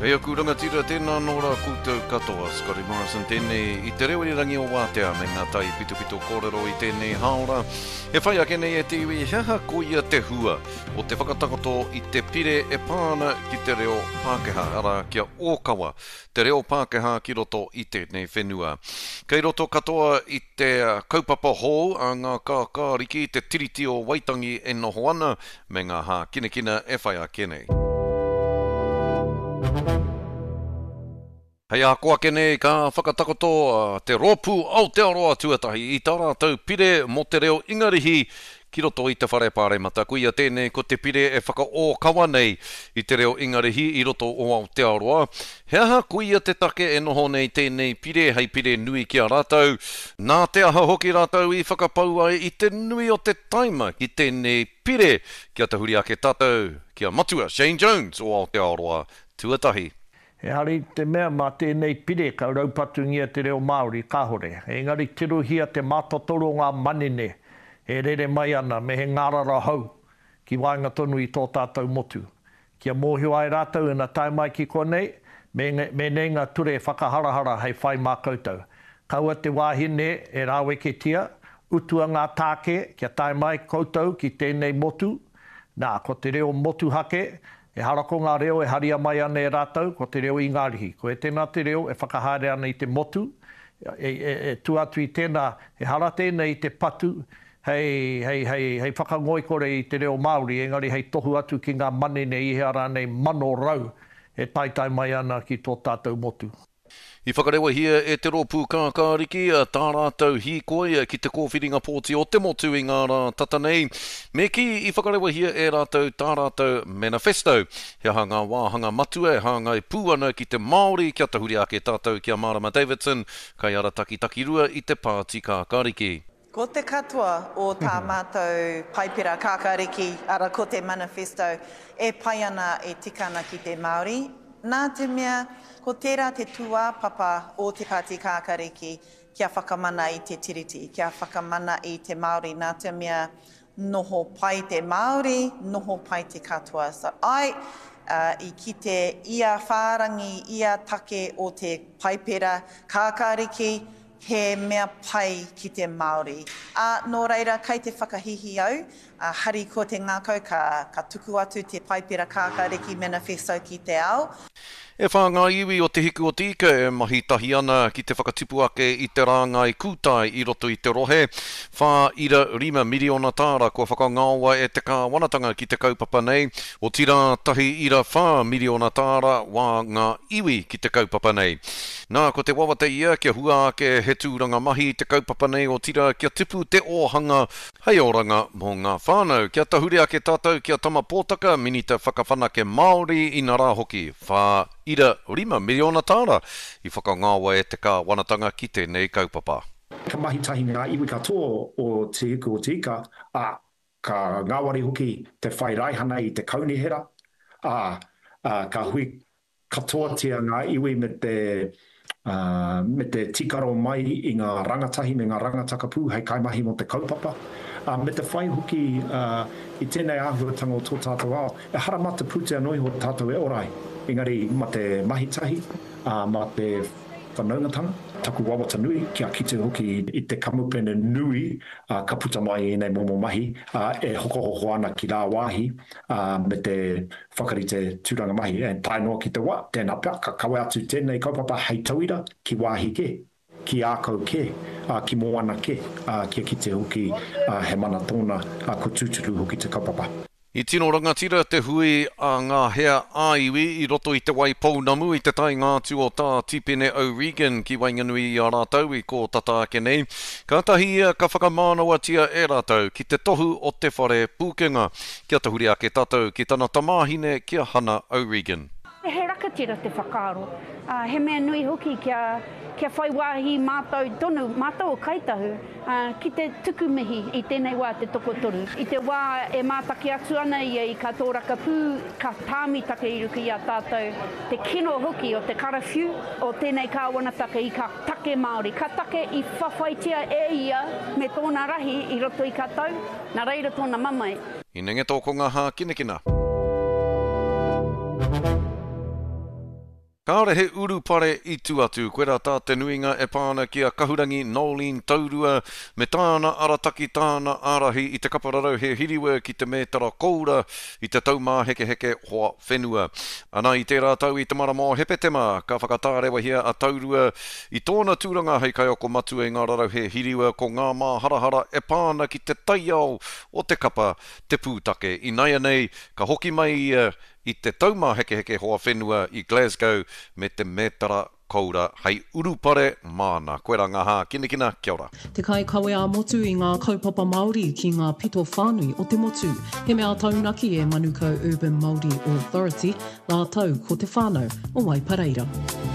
Hei aku rangatira tēnā nora koutou katoa, Scotty Morrison tēnei I te reo I rangi o wātea me ngā tai pito kōrero I tēnei haora. He whai ake nei e te iwi haha koia te hua o te whakatakoto I te pire e pāna ki te reo Pākehā ara kia ōkawa te reo Pākehā ki roto I tēnei whenua. Kei roto katoa I te kaupapa hou a ngā kākāriki te tiriti o Waitangi e noho ana me ngā hā kinekina e whai ake nei. Hei a koa kenei ka whakatakoto te rōpū Aotearoa tuatahi I tā rātou pire mo te reo Ingarihi ki roto I te whare pāremata. Kuia tēnei ko te pire e whakaōkawa nei I te reo Ingarihi I roto o Aotearoa. He aha kuia te take e noho nei tēnei pire hei pire nui ki a rātou. Nā te aha hoki rātou I whakapau ai I te nui o te taima ki tēnei pire kia te huri ake tātou. Kia matua Shane Jones o Aotearoa tuatahi. He hari te mea mā tēnei pire ka raupatungia te reo Māori kāhore. Engari tiruhia te mātotoro ngā manene. He rere mai ana me he ngārara hau ki wainga tonu I tō tātou motu. Kia mōhio ai rātou ina tai mai ki konei, me nei ngā ture whakaharahara hei whai mā koutou. Kaua te wāhine e rāweketia, utua ngā tāke kia tai mai koutou ki tēnei motu. Nā, ko te reo motu hake, e harako ngā reo e haria mai ana e rātou, ko te reo Ingarihi. Ko e tēnā te reo e whakahaere ana I te motu, e tuatu I tēnā, e hara tēnā I te patu, hei whakangoikore I te reo Māori, engari hei tohu atu ki ngā manene I hea rānei mano rau, e taitai mai ana ki tō tātou motu. I whakarewa hia e te rōpū kākāriki, tā rātou hīkoi ki te kōwhiringa pōti o te motu I ngā rā tatanei. Me ki I whakarewa hia e rātou tā rātou manifesto. He aha ngā wāhanga matua, he aha ngai pūana ki te Māori, kia te huri ake tātou kia Marama Davidson, kai ara taki rua I te pāti kākāriki. Ko te katoa o tā mātou paipira kākāriki, ara ko te manifesto, e pai ana e tikana ki te Māori. Nā te mea, ko tērā te tua papa o te pāti kākāriki kia whakamana I te tiriti, kia whakamana I te Māori. Nā te mea, noho pai te Māori, noho pai te katoa. So ai, I kite ia whārangi, ia take o te paipira kākāriki, he mea pai ki te Māori. Nō reira, kei te whakahihi au, hari ko te ngākau ka tuku atu te paipira kākāriki manifesto ki te ao. E whā ngā iwi o te hiku o tika e mahi tahi ana ki te whakatipu ake I te rāngai kūtai I roto I te rohe. Whā ira 5 miliona tāra kua whakangāua e te kāwanatanga ki te kaupapa nei. O tira tahi ira 4 miliona tāra wā ngā iwi ki te kaupapa nei. Nā ko te wawata ia kia hua ake he tūranga mahi te kaupapa nei o tira kia tipu te ohanga hei oranga mō ngā whānau. Kia tahuri ake tātou kia tama pōtaka minita whakawhanake Māori I nā rā hoki. Whā ira 5 miliona tāra I whakangāua e te kāwanatanga ki tēnei kaupapa. Ka mahi tahi ngā iwi katoa o te hiku o tika, ka ngāwari hoki te whai raihana I te kaunihera, ka hui katoa tia ngā iwi me te tikaro mai I ngā rangatahi me ngā rangatakapū hei kaimahi mo te kaupapa. Me te whai hoki I tēnei āhuatanga o tō tātou ao, e haramata putea noi ho tātou e orai. Engari, ma te mahitahi, ma te whanaungatanga, taku wawata nui, kia kite hoki I te kamupene nui, ka puta mai I nei momo mahi, e hoko ana ki rā wāhi, me te whakarite tūranga mahi, e tai noa ki te wā, tēnā pia, ka kawe atu tēnei kaupapa hei tauira, ki wāhi ke, ki ākau ke, ki moana ke, kia kite hoki he mana tōna, ko tūturu hoki te kaupapa. I tino rangatira te hui a ngā hea āiwi I roto I te wai pounamu I te tai ngātu o tā tipene O'Regan ki Wainganui I a rātou I ko tata ake nei. Ka tahi ia ka whakamānaua tia e rātou ki te tohu o te whare pūkenga. Kia te huri ake tātou ki tana tamāhine kia Hannah O'Regan. He rakatira te whakaaro. He mea nui hoki kia whai wāhi mātou tonu, mātou o kaitahu, ki te tukumihi I tēnei wā te tokotoru. I te wā e mātaki atu ana ia I ka tōraka pū, ka tāmitake I ruki a tātou. Te kino hoki o te karawhiu o tēnei kāwanataka I ka take Māori. Ka take I whawhaitia e ia me tōna rahi I roto I kātou. Nā reira tōna mamai. I nenge tōko ngā hā kinekina. Kāore he urupare I tu atu, koe rā tā te nuinga e pāna ki a kahurangi Nolene Taurua, me tāna arataki tāna arahi I te kapararau he hiriwa ki te mētara koura I te taumā heke heke hoa whenua. Ana I te rātau I te marama o hepetema, ka whakatārewa hia a Taurua I tōna tūranga hei kai oko matu e ngā rarau he hiriwa ko ngā mā harahara e pāna ki te taiao o te kapa te pūtake. I naia nei, ka hoki mai I te taumā heke heke hoa whenua I Glasgow me te mētara koura hei urupare māna. Koe rā ngā kinekina, kia ora. Te kai kawe a motu I ngā kaupapa Māori ki ngā pito whānui o te motu. He mea taunaki e Manukau Urban Māori Authority, lā tau ko te whānau o Waipareira.